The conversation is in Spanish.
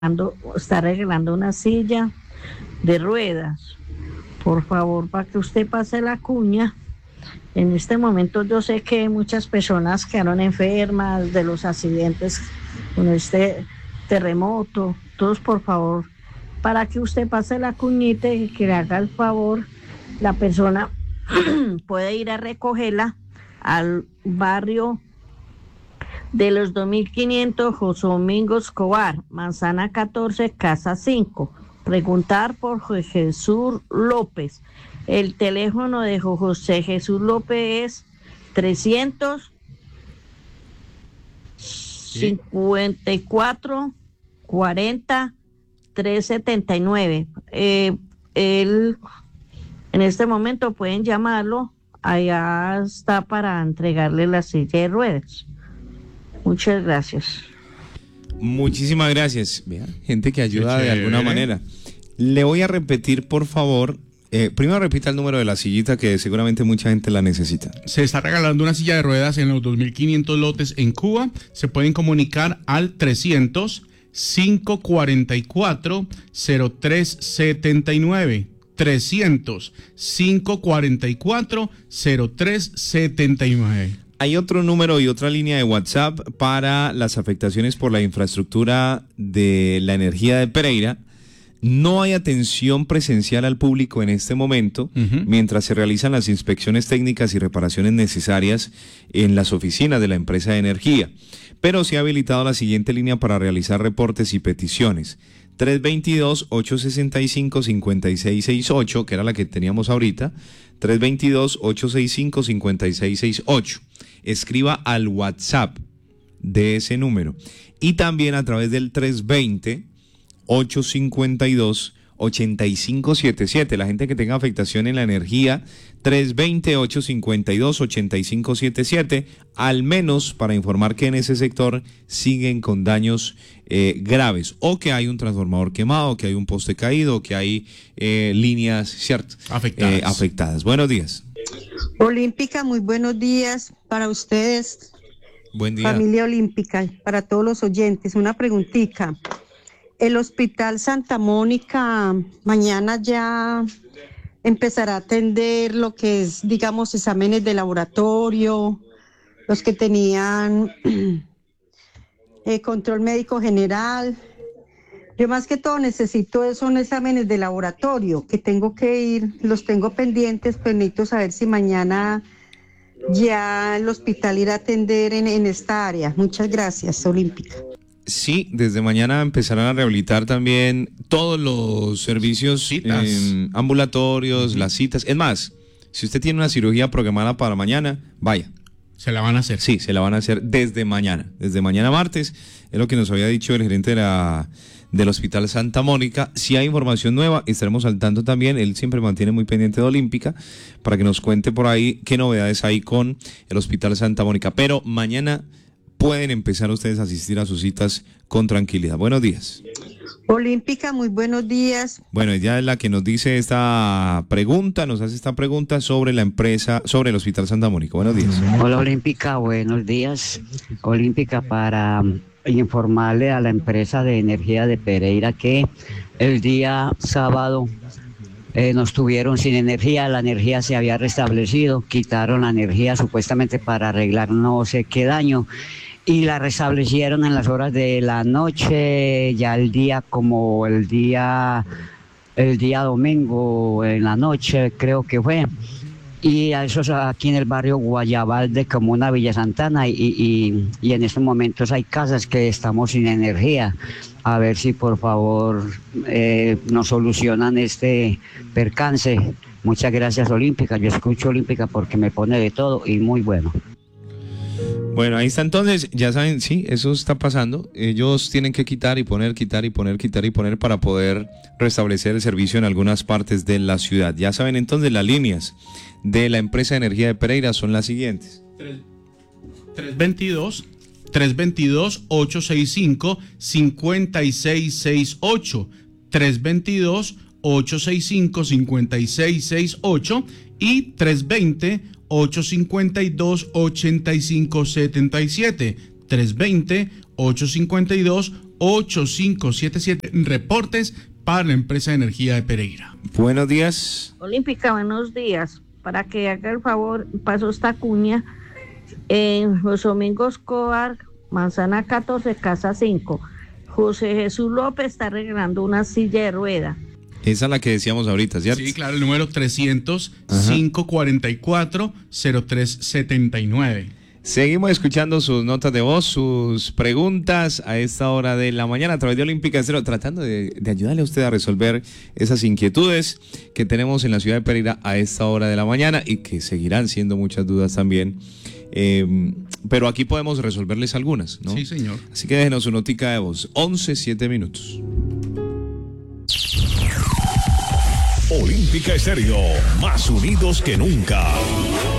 está regalando una silla de ruedas. Por favor, para que usted pase la cuña. En este momento yo sé que muchas personas quedaron enfermas de los accidentes con este terremoto. Todos, por favor, para que usted pase la cuñita y que le haga el favor, la persona puede ir a recogerla al barrio de los 2500 José Domingo Escobar, Manzana 14, Casa 5. Preguntar por José Jesús López. El teléfono de José Jesús López es 354 40 379. Él, en este momento pueden llamarlo, allá está para entregarle la silla de ruedas. Muchas gracias. Muchísimas gracias. Vea, gente que ayuda de alguna manera. Le voy a repetir, por favor. Primero repita el número de la sillita, que seguramente mucha gente la necesita. Se está regalando una silla de ruedas en los 2500 lotes en Cuba. Se pueden comunicar al 300-544-0379. 300-544-0379. Hay otro número y otra línea de WhatsApp para las afectaciones por la infraestructura de la energía de Pereira. No hay atención presencial al público en este momento, mientras se realizan las inspecciones técnicas y reparaciones necesarias en las oficinas de la empresa de energía. Pero se ha habilitado la siguiente línea para realizar reportes y peticiones. 322-865-5668, que era la que teníamos ahorita. 322-865-5668. Escriba al WhatsApp de ese número. Y también a través del 320-852-8577. La gente que tenga afectación en la energía, 320-852-8577, al menos para informar que en ese sector siguen con daños graves, o que hay un transformador quemado, que hay un poste caído, que hay líneas, ¿cierto?, afectadas. Buenos días. Olímpica, muy buenos días para ustedes. Buen día. Familia Olímpica, para todos los oyentes, una preguntita. El Hospital Santa Mónica mañana ya empezará a atender lo que es, digamos, exámenes de laboratorio, los que tenían control médico general. Yo más que todo necesito son exámenes de laboratorio, que tengo que ir, los tengo pendientes, pues necesito saber si mañana ya el hospital irá a atender en esta área. Muchas gracias, Olímpica. Sí, desde mañana empezarán a rehabilitar también todos los servicios ambulatorios, las citas. Es más, si usted tiene una cirugía programada para mañana, vaya. ¿Se la van a hacer? Sí, se la van a hacer desde mañana martes. Es lo que nos había dicho el gerente del Hospital Santa Mónica. Si hay información nueva, estaremos al tanto también. Él siempre mantiene muy pendiente de Olímpica para que nos cuente por ahí qué novedades hay con el Hospital Santa Mónica. Pero mañana pueden empezar ustedes a asistir a sus citas con tranquilidad. Buenos días. Olímpica, muy buenos días. Bueno, ella es la que nos dice nos hace esta pregunta sobre la empresa, sobre el Hospital Santa Mónica. Buenos días. Hola Olímpica, buenos días. Olímpica, para informarle a la empresa de energía de Pereira que el día sábado nos tuvieron sin energía, la energía se había restablecido, quitaron la energía supuestamente para arreglar no sé qué daño y la restablecieron en las horas de la noche, ya el día domingo en la noche creo que fue, y a eso es aquí en el barrio Guayabal de Comuna Villa Santana y en estos momentos hay casas que estamos sin energía. A ver si por favor nos solucionan este percance. Muchas gracias Olímpica, yo escucho Olímpica porque me pone de todo y muy bueno. Bueno, ahí está entonces, ya saben, sí, eso está pasando. Ellos tienen que quitar y poner para poder restablecer el servicio en algunas partes de la ciudad. Ya saben entonces, las líneas de la empresa de energía de Pereira son las siguientes. 322-865-5668. 322-865-5668 y 320-852-8577. 320-852-8577. 8577. Reportes para la empresa de energía de Pereira. Buenos días. Olímpica, buenos días. Para que haga el favor, paso esta cuña en los Domingos Cobar, Manzana 14, Casa 5. José Jesús López está regalando una silla de rueda. Esa es la que decíamos ahorita, ¿cierto? Sí, claro, el número 300-544-0379. Seguimos escuchando sus notas de voz, sus preguntas a esta hora de la mañana a través de Olímpica Estéreo, tratando de ayudarle a usted a resolver esas inquietudes que tenemos en la ciudad de Pereira a esta hora de la mañana y que seguirán siendo muchas dudas también. Pero aquí podemos resolverles algunas, ¿no? Sí, señor. Así que déjenos su notica de voz. 11:07 minutos. Olímpica Estéreo, más unidos que nunca.